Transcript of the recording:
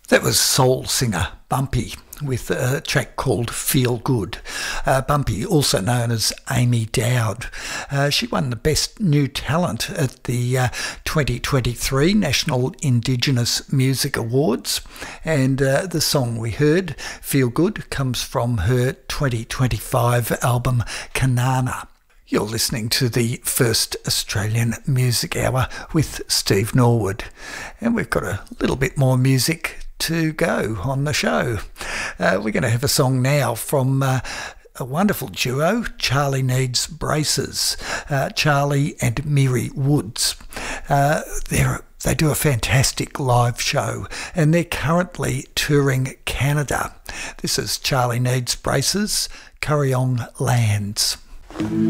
That was soul singer Bumpy with a track called Feel Good. Bumpy, also known as Amy Dowd. She won the Best New Talent at the 2023 National Indigenous Music Awards. And the song we heard, Feel Good, comes from her 2025 album Kanana. You're listening to the First Australian Music Hour with Steve Norwood. And we've got a little bit more music to go on the show. We're going to have a song now from a wonderful duo, Charlie Needs Braces, Charlie and Miri Woods. They do a fantastic live show and they're currently touring Canada. This is Charlie Needs Braces, Curryong Lands.